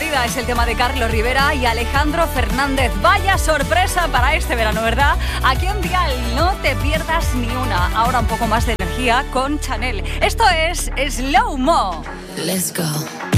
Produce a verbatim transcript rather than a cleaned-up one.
Querida es el tema de Carlos Rivera y Alejandro Fernández. Vaya sorpresa para este verano, ¿verdad? Aquí en Dial, no te pierdas ni una. Ahora un poco más de energía con Chanel. Esto es Slow Mo. Let's go.